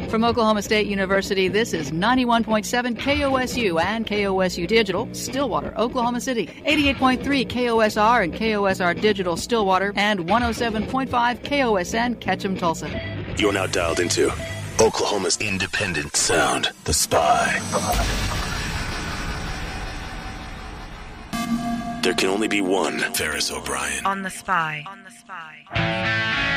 From Oklahoma State University, this is 91.7 KOSU and KOSU Digital, Stillwater, Oklahoma City, 88.3 KOSR and KOSR Digital, Stillwater, and 107.5 KOSN, Ketchum, Tulsa. You're now dialed into Oklahoma's independent sound, The Spy. There can only be one Ferris O'Brien. On The Spy.